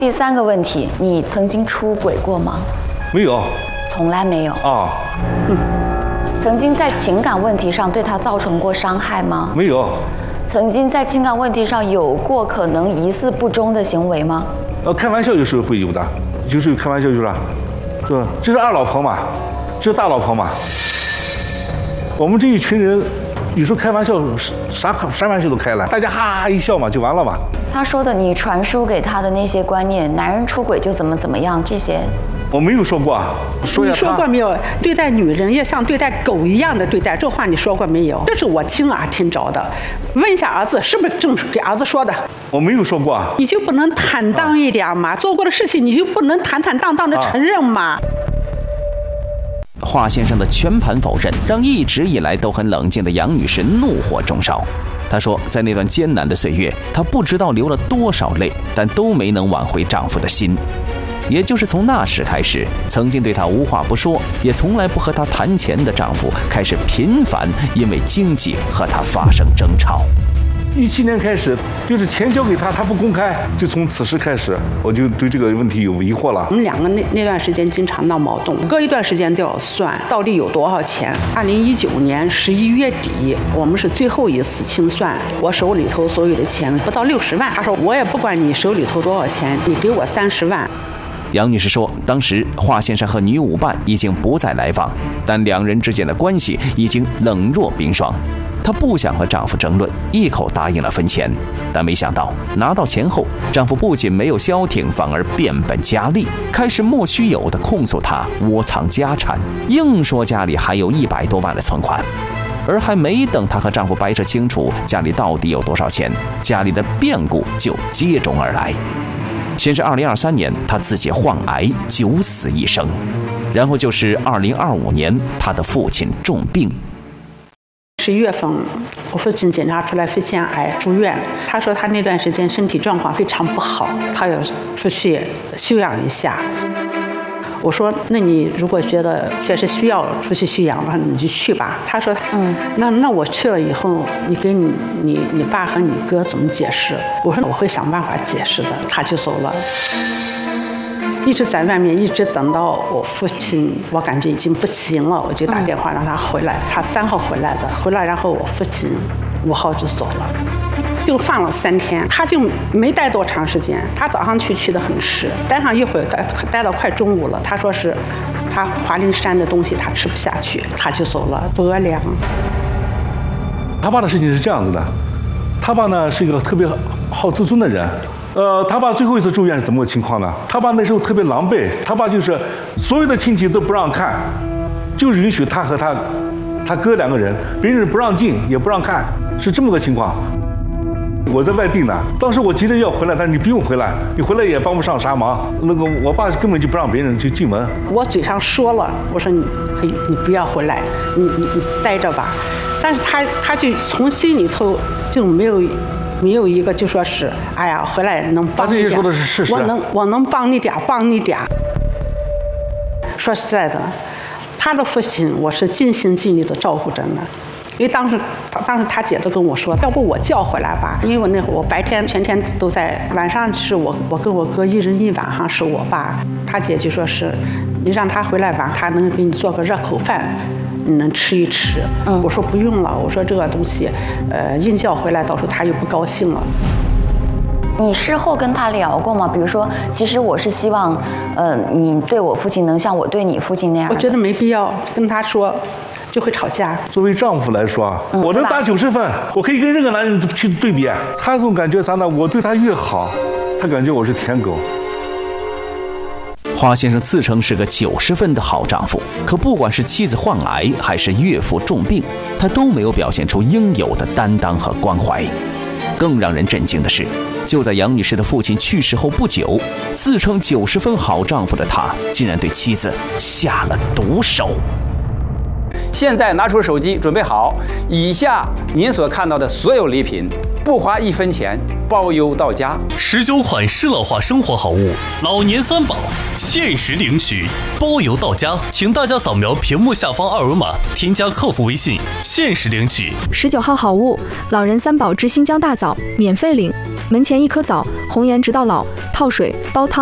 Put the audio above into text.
第3个问题，你曾经出轨过吗？ 没有， 从来没有啊。 曾经在情感问题上对他造成过伤害吗？ 没有。 曾经在情感问题上有过可能疑似不忠的行为吗？ 开玩笑有时候会有的，就是开玩笑就是吧？是吧？这是二老婆嘛，这是大老婆嘛。我们这一群人，有时候开玩笑啥玩笑都开了，大家哈哈一笑嘛，就完了嘛。 他说的你传输给他的那些观念，男人出轨就怎么样，这些我没有说过啊。 你说过没有？对待女人要像对待狗一样的对待，这话你说过没有？这是我亲耳听着的。问一下儿子，是不是正是给儿子说的？ 我没有说过啊。 你就不能坦荡一点吗？做过的事情你就不能坦荡荡的承认吗？ 华先生的全盘否认，让一直以来都很冷静的杨女士怒火中烧。她说，在那段艰难的岁月，她不知道流了多少泪，但都没能挽回丈夫的心。也就是从那时开始，曾经对她无话不说，也从来不和她谈钱的丈夫，开始频繁因为经济和她发生争吵。 17年开始，就是钱交给他，他不公开，就从此时开始，我就对这个问题有疑惑了。 我们两个那段时间经常闹矛盾，隔一段时间都要算到底有多少钱。2019年11月底，我们是最后一次清算，我手里头所有的钱不到60万。他说我也不管你手里头多少钱，你给我30万。 杨女士说，当时华先生和女舞伴已经不再来往，但两人之间的关系已经冷若冰霜。她不想和丈夫争论，一口答应了分钱，但没想到拿到钱后，丈夫不仅没有消停，反而变本加厉，开始莫须有地控诉她窝藏家产，硬说家里还有100多万的存款。而还没等她和丈夫掰扯清楚家里到底有多少钱，家里的变故就接踵而来。先是2023年她自己患癌9死1生，然后就是2025年她的父亲重病。 11月份，我父亲检查出来肺腺癌住院，他说他那段时间身体状况非常不好，他要出去休养一下。我说，那你如果觉得确实需要出去休养的话，你就去吧。他说，那我去了以后，你跟你爸和你哥怎么解释？我说我会想办法解释的。他就走了。一直在外面，一直等到我父亲，我感觉已经不行了，我就打电话让他回来。他3号回来的，回来然后我父亲5号就走了，就放了3天，他就没待多长时间。他早上去得很迟，待上一会儿，待到快中午了。他说是他华灵山的东西他吃不下去，他就走了。伯良， 他爸的事情是这样子的，他爸呢是一个特别好自尊的人。他爸最后一次住院是怎么个情况呢？他爸那时候特别狼狈，他爸就是所有的亲戚都不让看，就是允许他和他哥2个人，别人不让进也不让看，是这么个情况。我在外地呢，当时我急着要回来，但是你不用回来，你回来也帮不上啥忙。那个我爸根本就不让别人去进门。 我嘴上说了，我说你不要回来，你待着吧。但是他就从心里头就没有一个就说是，哎呀，回来能帮你点。他这些说的是事实。我能帮你点。说实在的，他的父亲我是尽心尽力的照顾着呢。因为当时他姐都跟我说，要不我叫回来吧，因为我那会儿我白天全天都在，晚上是我跟我哥1人1晚上是我爸。他姐就说是，你让他回来吧，他能给你做个热口饭。你能吃一吃。我说不用了，我说这个东西，硬叫回来，到时候他又不高兴了。 你事后跟他聊过吗？比如说，其实我是希望，你对我父亲能像我对你父亲那样。 我觉得没必要跟他说，就会吵架。 作为丈夫来说，我能打90分，我可以跟任何男人去对比。他总感觉啥呢？我对他越好，他感觉我是舔狗。 华先生自称是个90分的好丈夫，可不管是妻子患癌还是岳父重病，他都没有表现出应有的担当和关怀。更让人震惊的是，就在杨女士的父亲去世后不久，自称90分好丈夫的他，竟然对妻子下了毒手。 现在拿出手机，准备好，以下您所看到的所有礼品，不花1分钱，包邮到家。 19款适老化生活好物，老年3宝，限时领取，包邮到家。请大家扫描屏幕下方2维码，添加客服微信，限时领取。 19号好物，老人3宝之新疆大枣，免费领，门前1颗枣，红颜直到老，泡水煲汤。